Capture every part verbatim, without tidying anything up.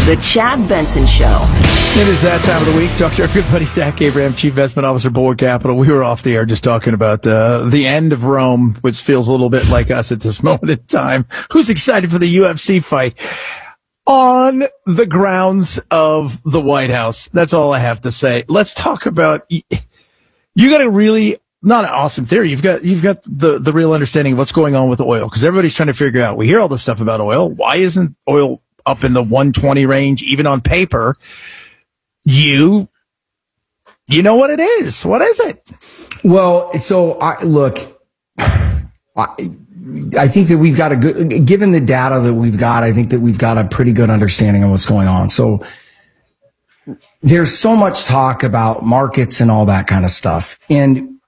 The Chad Benson Show. It is that time of the week. Talk to our good buddy Zach Abraham, Chief Investment Officer, Bulwark Capital. We were off the air just talking about uh, the end of Rome, which feels a little bit like us at this moment in time. Who's excited for the U F C fight? On the grounds of the White House. That's all I have to say. Let's talk about, you got a really, not an awesome theory. You've got, you've got the, the real understanding of what's going on with oil, because everybody's trying to figure out, we hear all this stuff about oil. Why isn't oil up in the one twenty range, even on paper? You, you know what it is. What is it? Well, so I look, I, I think that we've got a good, given the data that we've got, I think that we've got a pretty good understanding of what's going on. So there's so much talk about markets and all that kind of stuff. And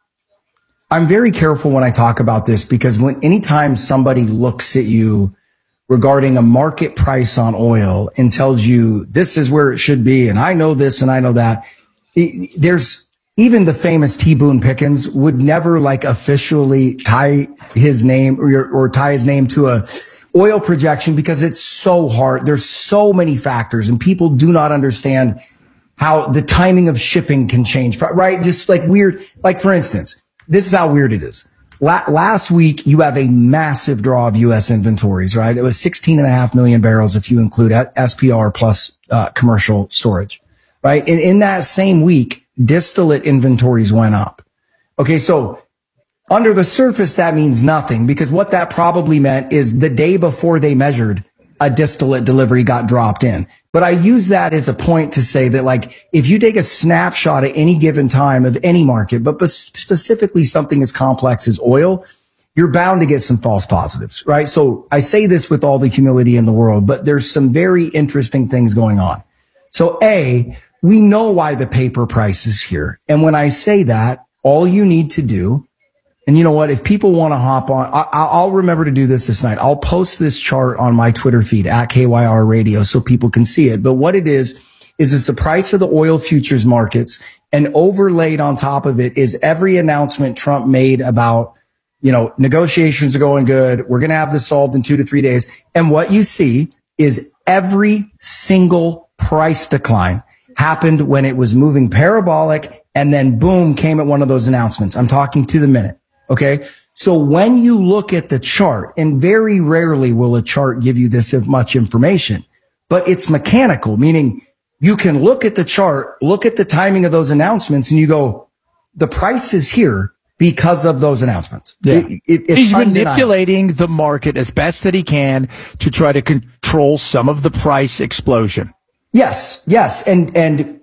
I'm very careful when I talk about this, because when anytime somebody looks at you regarding a market price on oil and tells you this is where it should be, and I know this and I know that, it, there's even the famous T. Boone Pickens would never like officially tie his name or, or tie his name to a oil projection, because it's so hard. There's so many factors, and people do not understand how the timing of shipping can change, right? Just like weird, like for instance, this is how weird it is. La- last week, you have a massive draw of U S inventories, right? It was sixteen and a half million barrels if you include S P R plus uh, commercial storage, right? And in that same week, distillate inventories went up. Okay, so under the surface, that means nothing, because what that probably meant is the day before they measured, a distillate delivery got dropped in. But I use that as a point to say that, like, if you take a snapshot at any given time of any market, but specifically something as complex as oil, you're bound to get some false positives, right? So I say this with all the humility in the world, but there's some very interesting things going on. So A, we know why the paper price is here. And when I say that, all you need to do, and you know what, if people want to hop on, I, I'll remember to do this this night. I'll post this chart on my Twitter feed at K Y R Radio so people can see it. But what it is, is it's the price of the oil futures markets, and overlaid on top of it is every announcement Trump made about, you know, negotiations are going good. We're going to have this solved in two to three days. And what you see is every single price decline happened when it was moving parabolic, and then boom, came at one of those announcements. I'm talking to the minute. Okay. So when you look at the chart, and very rarely will a chart give you this much information, but it's mechanical, meaning you can look at the chart, look at the timing of those announcements, and you go, the price is here because of those announcements. Yeah. It, it, He's manipulating the market as best that he can to try to control some of the price explosion. Yes. Yes. And, and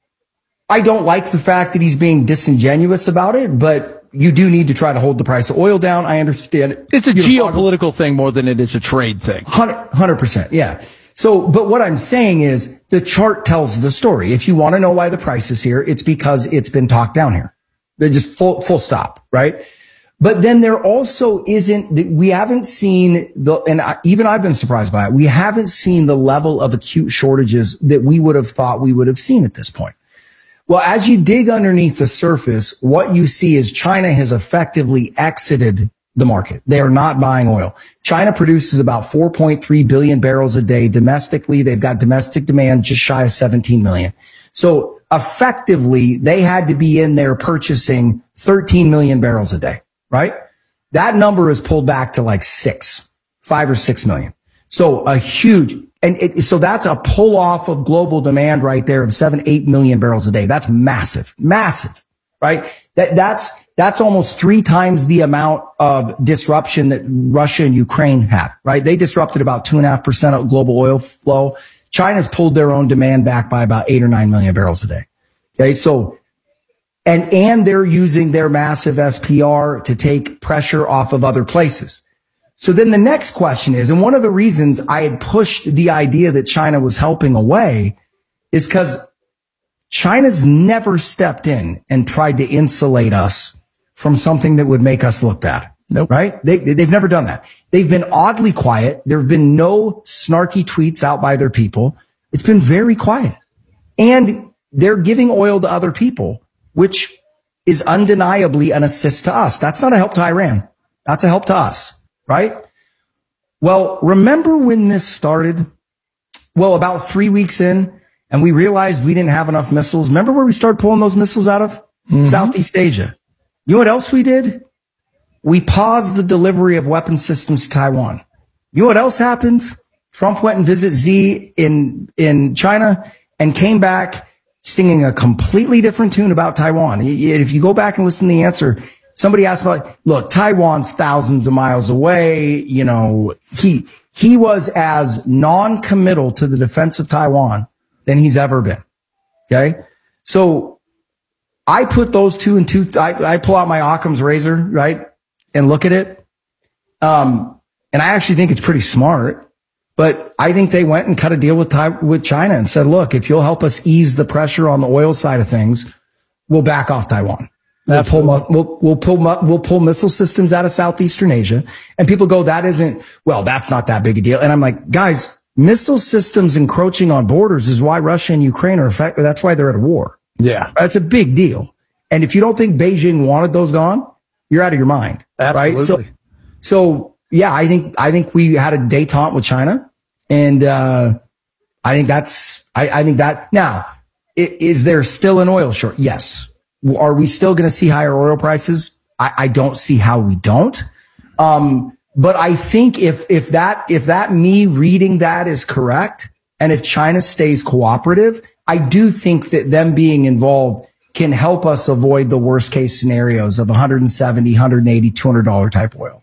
I don't like the fact that he's being disingenuous about it, but you do need to try to hold the price of oil down. I understand it. It's a geopolitical thing more than it is a trade thing. one hundred percent. Yeah. So, but what I'm saying is the chart tells the story. If you want to know why the price is here, it's because it's been talked down here. They're just full, full stop, right? But then there also isn't, we haven't seen the, and I, even I've been surprised by it. We haven't seen the level of acute shortages that we would have thought we would have seen at this point. Well, as you dig underneath the surface, what you see is China has effectively exited the market. They are not buying oil. China produces about four point three billion barrels a day domestically. They've got domestic demand just shy of seventeen million. So effectively, they had to be in there purchasing thirteen million barrels a day, right? That number is pulled back to like six, five or six million. So a huge, and it, so that's a pull off of global demand right there of seven, eight million barrels a day. That's massive, massive, right? That, that's, that's almost three times the amount of disruption that Russia and Ukraine had, right? They disrupted about two and a half percent of global oil flow. China's pulled their own demand back by about eight or nine million barrels a day. Okay. So, and, and they're using their massive S P R to take pressure off of other places. So then the next question is, and one of the reasons I had pushed the idea that China was helping away is because China's never stepped in and tried to insulate us from something that would make us look bad. Nope. Right? They, they've never done that. They've been oddly quiet. There have been no snarky tweets out by their people. It's been very quiet. And they're giving oil to other people, which is undeniably an assist to us. That's not a help to Iran. That's a help to us. Right? Well, remember when this started? Well, about three weeks in, and we realized we didn't have enough missiles. Remember where we started pulling those missiles out of? Mm-hmm. Southeast Asia. You know what else we did? We paused the delivery of weapon systems to Taiwan. You know what else happened? Trump went and visited Xi in, in China and came back singing a completely different tune about Taiwan. If you go back and listen to the answer, somebody asked about, look, Taiwan's thousands of miles away. You know, he, he was as non-committal to the defense of Taiwan than he's ever been. Okay. So I put those two and two, I, I pull out my Occam's razor, right? And look at it. Um, and I actually think it's pretty smart. But I think they went and cut a deal with with China and said, look, if you'll help us ease the pressure on the oil side of things, we'll back off Taiwan. We'll pull, we'll, we'll pull, we'll pull missile systems out of Southeastern Asia. And people go, that isn't, well, that's not that big a deal. And I'm like, guys, missile systems encroaching on borders is why Russia and Ukraine are affected. That's why they're at war. Yeah. That's a big deal. And if you don't think Beijing wanted those gone, you're out of your mind. Absolutely. Right? So, so, yeah, I think, I think we had a détente with China. And, uh, I think that's, I, I think that now, is there still an oil short? Yes. Are we still going to see higher oil prices? I, I don't see how we don't. Um, but I think if, if that, if that me reading that is correct, and if China stays cooperative, I do think that them being involved can help us avoid the worst case scenarios of one seventy, one eighty, two hundred dollars type oil.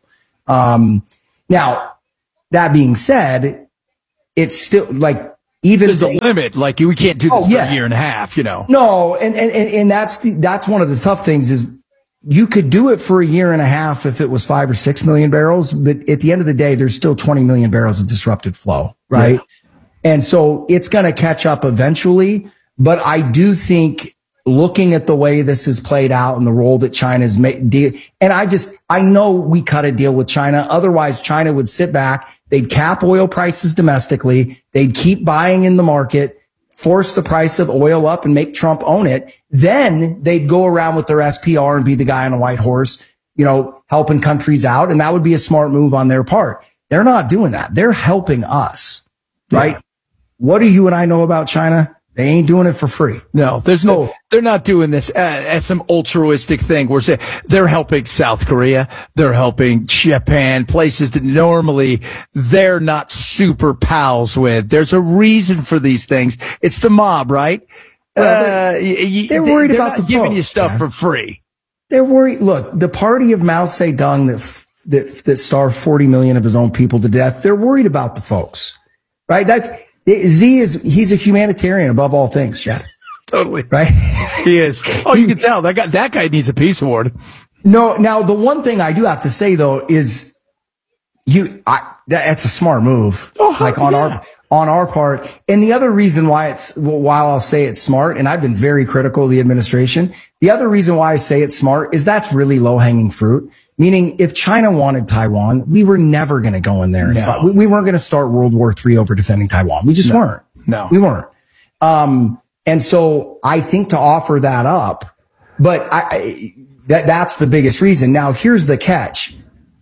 Um, now, that being said, it's still like even there's a limit. Like we can't do this oh, for yeah. a year and a half, you know. No, and and and that's the that's one of the tough things is you could do it for a year and a half if it was five or six million barrels, but at the end of the day, there's still twenty million barrels of disrupted flow, right? Yeah. And so it's going to catch up eventually. But I do think, looking at the way this is played out and the role that China's made, and I just, I know we cut a deal with China. Otherwise, China would sit back. They'd cap oil prices domestically. They'd keep buying in the market, force the price of oil up and make Trump own it. Then they'd go around with their S P R and be the guy on a white horse, you know, helping countries out. And that would be a smart move on their part. They're not doing that. They're helping us, right? Yeah. What do you and I know about China? They ain't doing it for free. No, there's no, they're not doing this uh, as some altruistic thing. We're saying they're helping South Korea. They're helping Japan, places that normally they're not super pals with. There's a reason for these things. It's the mob, right? Well, uh, they're, they're worried they're about the giving folks, you stuff man. for free. They're worried. Look, the party of Mao Zedong that, that, that starved forty million of his own people to death. They're worried about the folks, right? That's, Z is, he's a humanitarian above all things, Chad. Totally. Right? He is. Oh, you can tell that guy, that guy needs a peace award. No, now the one thing I do have to say though is you, I, that, that's a smart move. Oh, like on yeah. our, on our part. And the other reason why it's, while I'll say it's smart, and I've been very critical of the administration, the other reason why I say it's smart is that's really low hanging fruit. Meaning if China wanted Taiwan, we were never going to go in there. And no. fight. We, we weren't going to start World War Three over defending Taiwan. We just no. weren't. No, we weren't. Um, and so I think to offer that up, but I, I that, that's the biggest reason. Now here's the catch.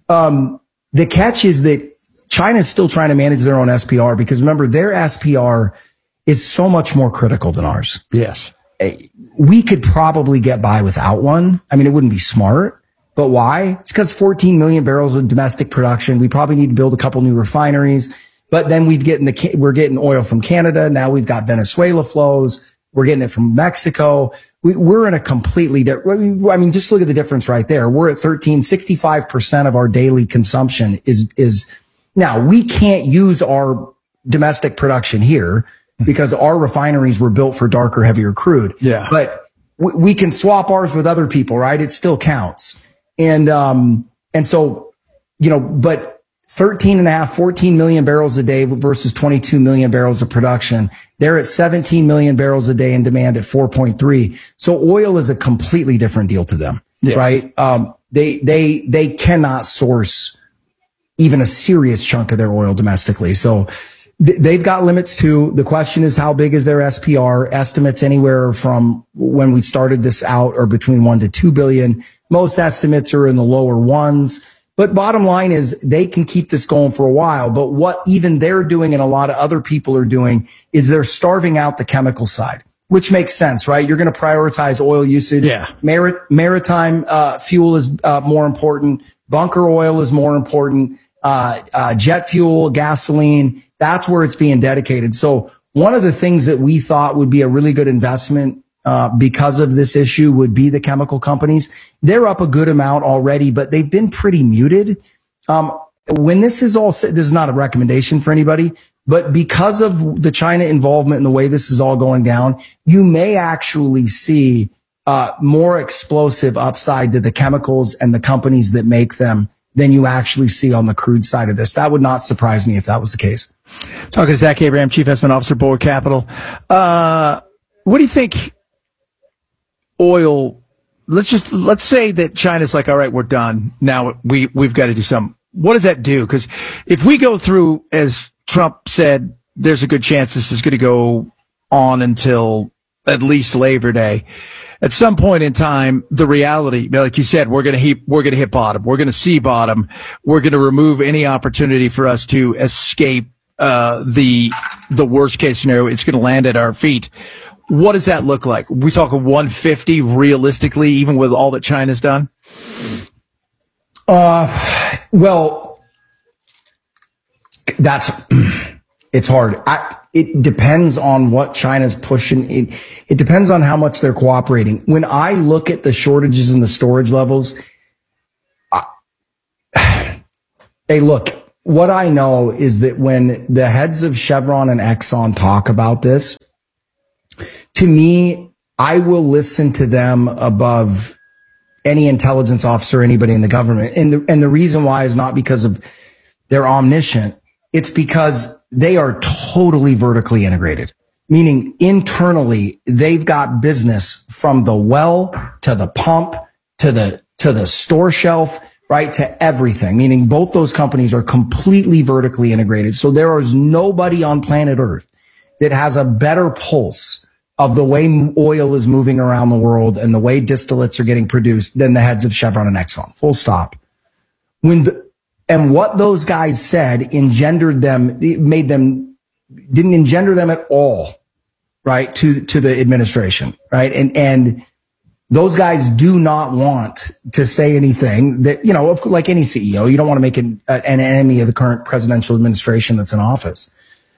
Um, the catch is that China's still trying to manage their own S P R because remember their S P R is so much more critical than ours. Yes. We could probably get by without one. I mean, it wouldn't be smart. But why? It's because fourteen million barrels of domestic production. We probably need to build a couple new refineries, but then we've getting the, we're getting oil from Canada. Now we've got Venezuela flows. We're getting it from Mexico. We, we're in a completely different, I mean, just look at the difference right there. We're at thirteen, sixty-five percent of our daily consumption is, is now we can't use our domestic production here because our refineries were built for darker, heavier crude. Yeah. But we, we can swap ours with other people, right? It still counts. And, um, and so, you know, but thirteen and a half, fourteen million barrels a day versus twenty-two million barrels of production. They're at seventeen million barrels a day in demand at four point three. So oil is a completely different deal to them, yes. right? Um, they, they, they cannot source even a serious chunk of their oil domestically. So th- they've got limits too. The question is, how big is their S P R? Estimates anywhere from when we started this out are between one to two billion. Most estimates are in the lower ones, But bottom line is they can keep this going for a while. But what even they're doing and a lot of other people are doing is they're starving out the chemical side, which makes sense, right? You're going to prioritize oil usage. Yeah. Marit- maritime uh, fuel is uh, more important. Bunker oil is more important. Uh, uh, jet fuel, gasoline, that's where it's being dedicated. So one of the things that we thought would be a really good investment uh, because of this issue would be the chemical companies. They're up a good amount already, but they've been pretty muted. Um, when this is all said, this is not a recommendation for anybody, but because of the China involvement and the way this is all going down, you may actually see uh, more explosive upside to the chemicals and the companies that make them than you actually see on the crude side of this. That would not surprise me if that was the case. Talking to Zach Abraham, Chief Investment Officer, Bulwark Capital. Uh, what do you think oil, let's just, let's say that China's like, all right, we're done. Now we, we've got to do something. What does that do? Because if we go through, as Trump said, there's a good chance this is going to go on until at least Labor Day. At some point in time, the reality, like you said, we're going to hit, we're going to hit bottom. We're going to see bottom. We're going to remove any opportunity for us to escape, uh, the, the worst case scenario. It's going to land at our feet. What does that look like? We talk a one fifty realistically, even with all that China's done? Uh, well, that's, it's hard. I, it depends on what China's pushing. It, it depends on how much they're cooperating. When I look at the shortages and the storage levels, I, hey, look, what I know is that when the heads of Chevron and Exxon talk about this, to me, I will listen to them above any intelligence officer, anybody in the government. And the, and the reason why is not because of they're omniscient. It's because they are totally vertically integrated, meaning internally, they've got business from the well to the pump to the, to the store shelf, right? To everything, meaning both those companies are completely vertically integrated. So there is nobody on planet Earth that has a better pulse of the way oil is moving around the world and the way distillates are getting produced than the heads of Chevron and Exxon. Full stop. When the, and what those guys said engendered them, it made them, didn't engender them at all, right? To, to the administration, right? And, and those guys do not want to say anything that, you know, like any C E O, you don't want to make an, an enemy of the current presidential administration that's in office.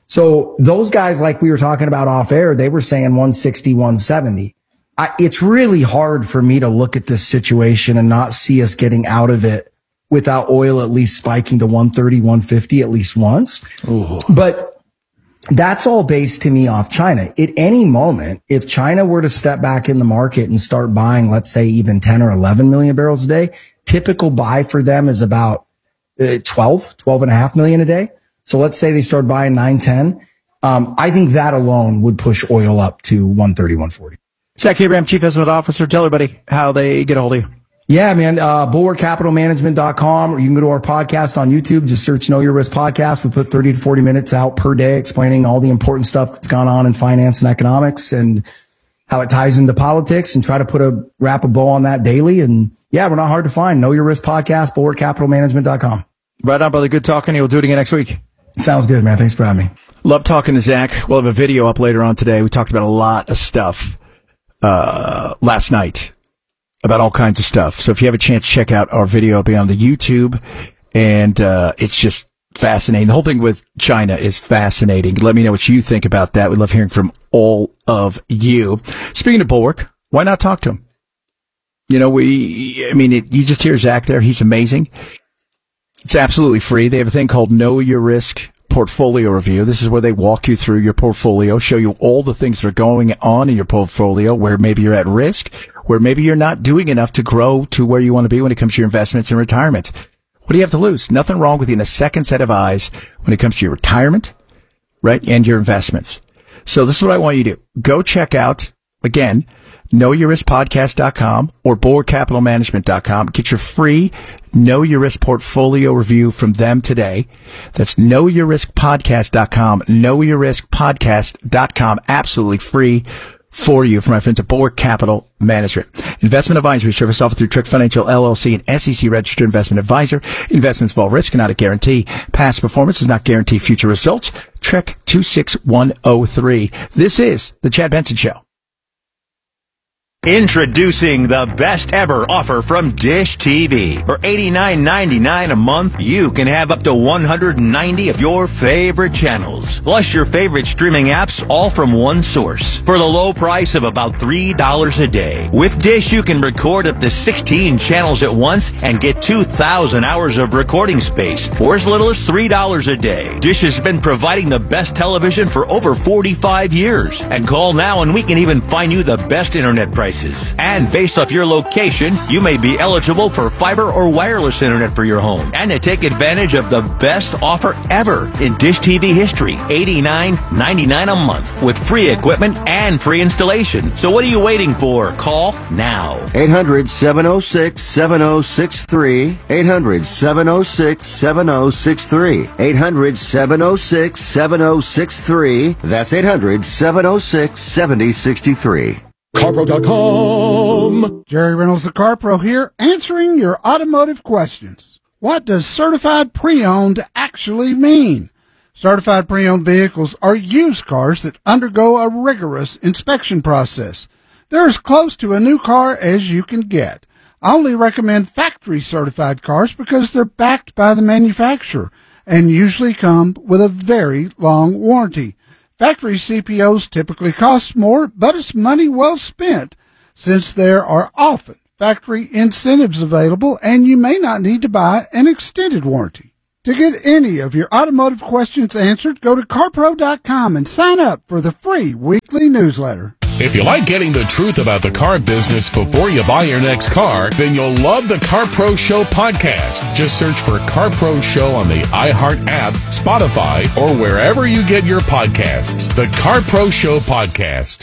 So those guys, like we were talking about off air, they were saying one sixty, one seventy. I, it's really hard for me to look at this situation and not see us getting out of it without oil at least spiking to one thirty, one fifty at least once. Ooh. But that's all based to me off China. At any moment, if China were to step back in the market and start buying, let's say even ten or eleven million barrels a day, typical buy for them is about uh, twelve, twelve and a half million a day. So let's say they start buying nine, ten. Um, I think that alone would push oil up to one thirty, one forty. Zach Abraham, Chief Investment Officer. Tell everybody how they get a hold of you. Yeah, man. Uh, bulwark capital management dot com, or you can go to our podcast on YouTube. Just search Know Your Risk Podcast. We put thirty to forty minutes out per day explaining all the important stuff that's gone on in finance and economics and how it ties into politics, and try to put a wrap a bow on that daily. And yeah, we're not hard to find. Know Your Risk Podcast, bulwark capital management dot com. Right on, brother. Good talking to you. We'll do it again next week. Sounds good, man. Thanks for having me. Love talking to Zach. We'll have a video up later on today. We talked about a lot of stuff uh last night, about all kinds of stuff. So if you have a chance, check out our video. It'll be on the YouTube, and uh it's just fascinating. The whole thing with China is fascinating. Let me know what you think about that. We love hearing from all of you. Speaking of Bulwark, why not talk to him? You know, we, I mean, it, you just hear Zach there. He's amazing. It's absolutely free. They have a thing called Know Your Risk Portfolio Review. This is where they walk you through your portfolio, show you all the things that are going on in your portfolio, where maybe you're at risk, where maybe you're not doing enough to grow to where you want to be when it comes to your investments and retirements. What do you have to lose? Nothing wrong with you in a second set of eyes when it comes to your retirement, right, and your investments. So this is what I want you to do. Go check out, again, know your risk podcast dot com or bulwark capital management dot com. Get your free Know Your Risk portfolio review from them today. That's know your risk podcast dot com, know your risk podcast dot com. Absolutely free. for you from my friends at Bulwark Capital Management. Investment advisory service offered through Trick Financial L L C, an S E C registered investment advisor. Investments involve risk and not a guarantee. Past performance does not guarantee future results. Trick two six one zero three. This is the Chad Benson Show. Introducing the best ever offer from Dish T V. For eighty-nine ninety-nine a month, you can have up to one hundred ninety of your favorite channels, plus your favorite streaming apps, all from one source, for the low price of about three dollars a day. With Dish, you can record up to sixteen channels at once and get two thousand hours of recording space for as little as three dollars a day. Dish has been providing the best television for over forty-five years. And call now and we can even find you the best internet price. And based off your location, you may be eligible for fiber or wireless internet for your home. And to take advantage of the best offer ever in Dish T V history, eighty-nine ninety-nine a month with free equipment and free installation. So what are you waiting for? Call now. eight hundred, seven oh six, seven oh six three. eight hundred, seven oh six, seven oh six three. eight hundred, seven oh six, seven oh six three. That's eight hundred, seven oh six, seven oh six three. CarPro dot com. Jerry Reynolds, the CarPro here, answering your automotive questions. What does certified pre-owned actually mean? Certified pre-owned vehicles are used cars that undergo a rigorous inspection process. They're as close to a new car as you can get. I only recommend factory certified cars because they're backed by the manufacturer and usually come with a very long warranty. Factory C P Os typically cost more, but it's money well spent since there are often factory incentives available and you may not need to buy an extended warranty. To get any of your automotive questions answered, go to CarPro dot com and sign up for the free weekly newsletter. If you like getting the truth about the car business before you buy your next car, then you'll love the CarPro Show podcast. Just search for CarPro Show on the iHeart app, Spotify, or wherever you get your podcasts. The CarPro Show podcast.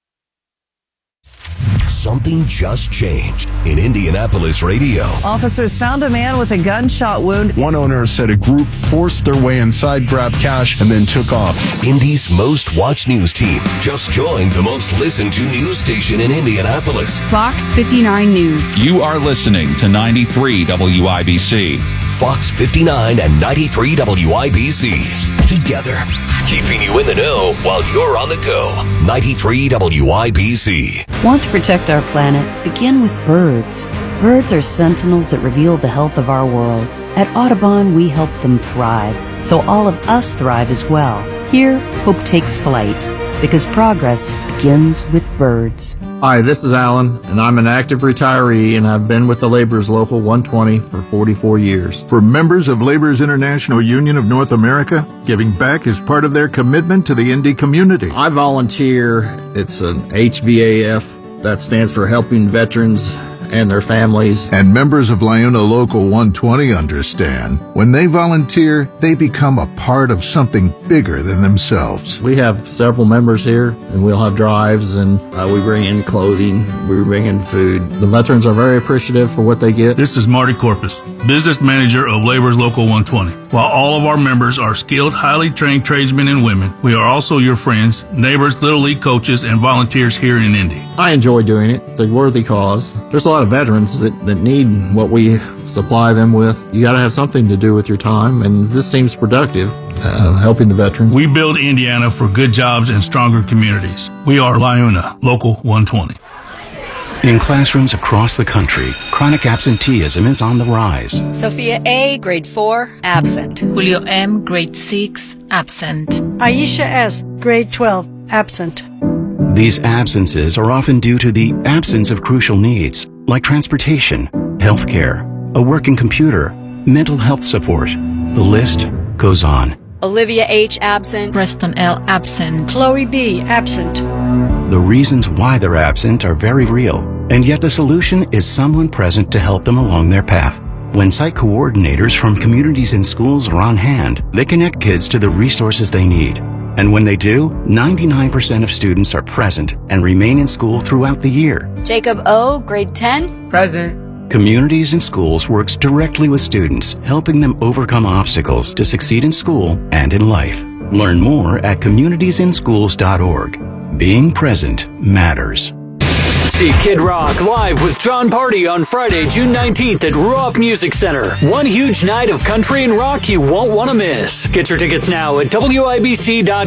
Something just changed in Indianapolis radio. Officers found a man with a gunshot wound. One owner said a group forced their way inside, grabbed cash, and then took off. Indy's most watched news team just joined the most listened to news station in Indianapolis. Fox fifty-nine News. You are listening to ninety-three W I B C. Fox fifty-nine and ninety-three W I B C. Together, keeping you in the know while you're on the go. ninety-three W I B C. Want to protect our planet? Begin with birds. Birds are sentinels that reveal the health of our world. At Audubon, we help them thrive, so all of us thrive as well. Here, hope takes flight, because progress begins with birds. Hi, this is Alan, and I'm an active retiree, and I've been with the Laborers Local one twenty for forty-four years. For members of Laborers International Union of North America, giving back is part of their commitment to the Indy community. I volunteer. It's an H V A F. That stands for Helping Veterans and their families. And members of Liona Local one twenty understand. When they volunteer, they become a part of something bigger than themselves. We have several members here, and we'll have drives, and uh, we bring in clothing, we bring in food. The veterans are very appreciative for what they get. This is Marty Corpus, business manager of Laborers Local one twenty. While all of our members are skilled, highly trained tradesmen and women, we are also your friends, neighbors, Little League coaches, and volunteers here in Indy. I enjoy doing it. It's a worthy cause. There's a lot of veterans that, that need what we supply them with. You got to have something to do with your time, and this seems productive, uh, helping the veterans. We build Indiana for good jobs and stronger communities. We are Liona Local one twenty. In classrooms across the country, chronic absenteeism is on the rise. Sophia A., grade four, absent. Julio M., grade six, absent. Aisha S., grade twelve, absent. These absences are often due to the absence of crucial needs, like transportation, health care, a working computer, mental health support. The list goes on. Olivia H., absent. Preston L., absent. Chloe B., absent. The reasons why they're absent are very real, and yet the solution is someone present to help them along their path. When site coordinators from communities and schools are on hand, they connect kids to the resources they need. And when they do, ninety-nine percent of students are present and remain in school throughout the year. Jacob O., grade ten. Present. Communities and Schools works directly with students, helping them overcome obstacles to succeed in school and in life. Learn more at communities in schools dot org. Being present matters. See Kid Rock live with John Party on Friday, June nineteenth at Ruoff Music Center. One huge night of country and rock you won't want to miss. Get your tickets now at W I B C dot